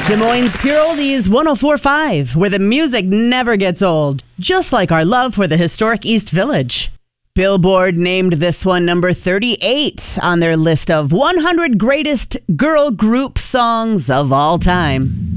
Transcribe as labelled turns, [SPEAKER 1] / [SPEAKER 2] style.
[SPEAKER 1] Des Moines Pure Oldies 104.5, where the music never gets old, just like our love for the historic East Village. Billboard named this one number 38 on their list of 100 greatest girl group songs of all time.